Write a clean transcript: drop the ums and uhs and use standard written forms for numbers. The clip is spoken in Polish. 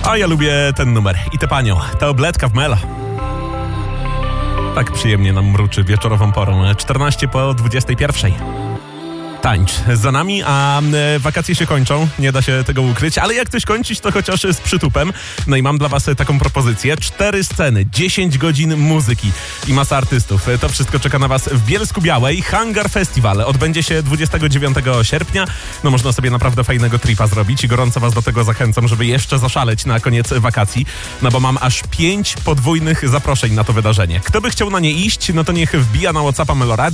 A ja lubię ten numer. I tę panią. Ta obletka w Melo. Tak przyjemnie nam mruczy wieczorową porą. 14 po 21. Tańcz za nami, a wakacje się kończą, nie da się tego ukryć, ale jak coś kończyć, to chociaż z przytupem. No i mam dla was taką propozycję. 4 sceny, 10 godzin muzyki i masa artystów. To wszystko czeka na was w Bielsku-Białej. Hangar Festival odbędzie się 29 sierpnia. No można sobie naprawdę fajnego tripa zrobić i gorąco was do tego zachęcam, żeby jeszcze zaszaleć na koniec wakacji, no bo mam aż 5 podwójnych zaproszeń na to wydarzenie. Kto by chciał na nie iść, no to niech wbija na WhatsAppa Meloradio.